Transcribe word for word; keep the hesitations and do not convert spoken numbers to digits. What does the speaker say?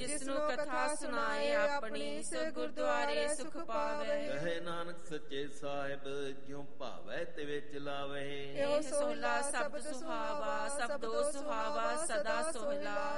ਜਿਸਨੂੰ ਕਥਾ ਸੁਣਾਏ ਆਪਣੀ, ਸੋ ਗੁਰਦੁਆਰੇ ਸੁਖ ਪਾਵੇ। ਕਹੇ ਨਾਨਕ ਸੱਚੇ ਸਾਹਿਬ, ਜਿਉ ਭਾਵੈ ਤਿਵੇਂ ਚਲਾਵੇ। ਇਹੋ ਸੋਹਲਾ ਸਬਦ ਸੁਹਾਵਾ, ਸਬਦੋ ਸੁਹਾਵਾ ਸਦਾ ਸੋਹਲਾ।